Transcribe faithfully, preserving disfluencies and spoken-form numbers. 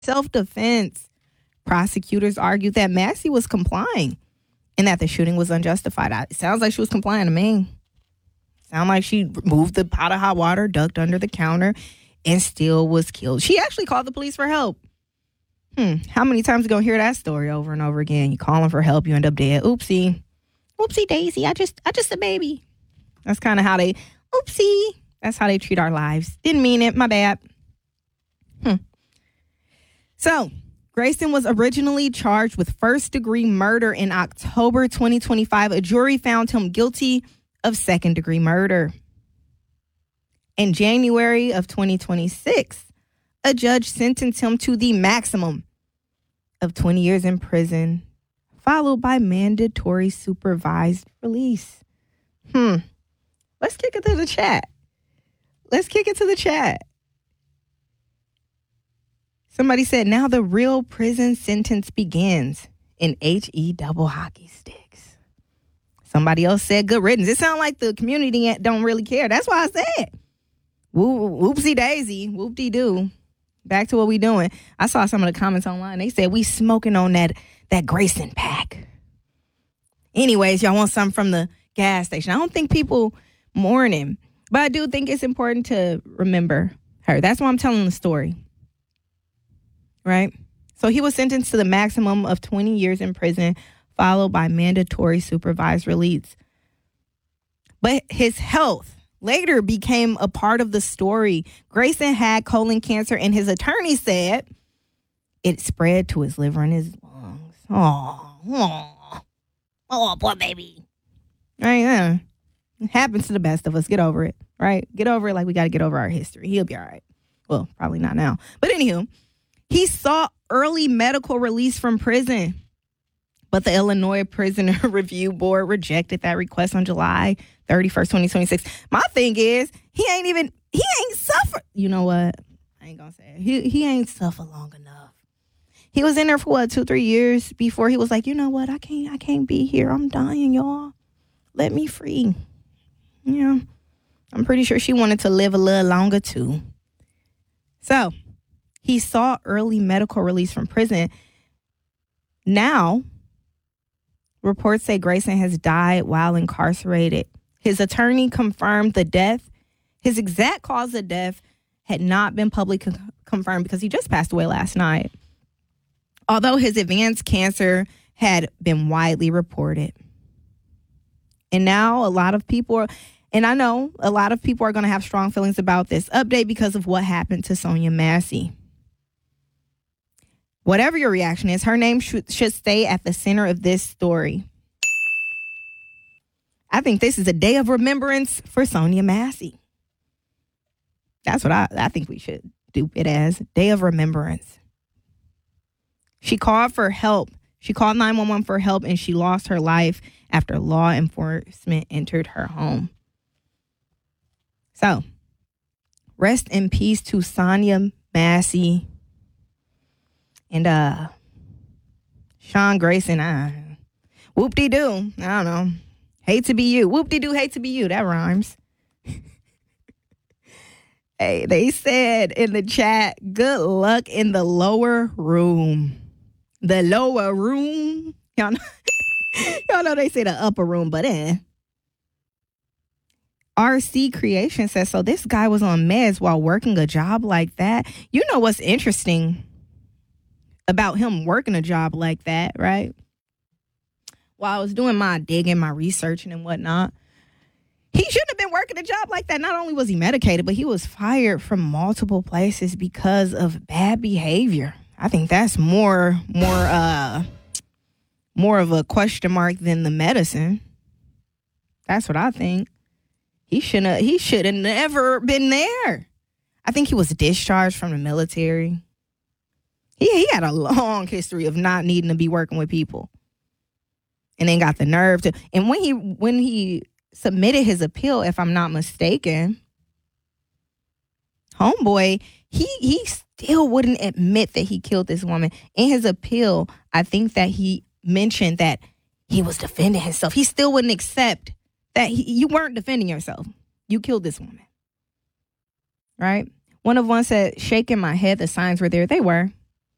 Self-defense. Prosecutors argued that Massey was complying and that the shooting was unjustified. It sounds like she was complying to me. Sound like she moved the pot of hot water, ducked under the counter, and still was killed. She actually called the police for help. Hmm. How many times are you going to hear that story over and over again? You calling for help, you end up dead. Oopsie. Oopsie daisy. I just, I just a baby. That's kind of how they, oopsie. That's how they treat our lives. Didn't mean it. My bad. Hmm. So, Grayson was originally charged with first-degree murder in October twenty twenty-five. A jury found him guilty of second-degree murder. In January of twenty twenty-six, a judge sentenced him to the maximum of twenty years in prison, followed by mandatory supervised release. Hmm. Let's kick it to the chat. Let's kick it to the chat. Somebody said, now the real prison sentence begins in H E double hockey sticks. Somebody else said, good riddance. It sounds like the community don't really care. That's why I said, whoopsie daisy, whoop-de-doo. Back to what we doing. I saw some of the comments online. They said, we smoking on that, that Grayson pack. Anyways, y'all want something from the gas station. I don't think people mourning, but I do think it's important to remember her. That's why I'm telling the story. Right? So he was sentenced to the maximum of twenty years in prison, followed by mandatory supervised release. But his health later became a part of the story. Grayson had colon cancer, and his attorney said it spread to his liver and his lungs. Oh, oh, oh, poor baby. Right? Yeah. It happens to the best of us. Get over it. Right? Get over it like we got to get over our history. He'll be all right. Well, probably not now. But anywho, he sought early medical release from prison, but the Illinois Prisoner Review Board rejected that request on July thirty-first, twenty twenty-six. My thing is, he ain't even, he ain't suffer. You know what? I ain't gonna say it. He, he ain't suffer long enough. He was in there for what, two, three years before he was like, you know what? I can't, I can't be here. I'm dying, y'all. Let me free. Yeah. I'm pretty sure she wanted to live a little longer too. So, he sought early medical release from prison. Now, reports say Grayson has died while incarcerated. His attorney confirmed the death. His exact cause of death had not been publicly confirmed because he just passed away last night. Although his advanced cancer had been widely reported. And now a lot of people are, and I know a lot of people are going to have strong feelings about this update because of what happened to Sonya Massey. Whatever your reaction is, her name should, should stay at the center of this story. I think this is a day of remembrance for Sonya Massey. That's what I, I think we should do it as. Day of remembrance. She called for help. She called nine one one for help, and she lost her life after law enforcement entered her home. So, rest in peace to Sonya Massey. And uh, Sean Grayson, uh, whoop-de-doo. I don't know. Hate to be you. Whoop-de-doo, hate to be you. That rhymes. Hey, they said in the chat, good luck in the lower room. The lower room. Y'all know, y'all know they say the upper room, but eh. R C Creation says, so this guy was on meds while working a job like that. You know what's interesting about him working a job like that, right? While I was doing my digging, my researching and whatnot, he shouldn't have been working a job like that. Not only was he medicated, but he was fired from multiple places because of bad behavior. I think that's more, more, uh, more of a question mark than the medicine. That's what I think. He shouldn't have, he should have never been there. I think he was discharged from the military. He, he had a long history of not needing to be working with people. And then got the nerve to, and when he, when he submitted his appeal, if I'm not mistaken, homeboy, he, he still wouldn't admit that he killed this woman. In his appeal, I think that he mentioned that he was defending himself. He still wouldn't accept that he, you weren't defending yourself. You killed this woman. Right? One of one said, shaking my head, the signs were there. They were.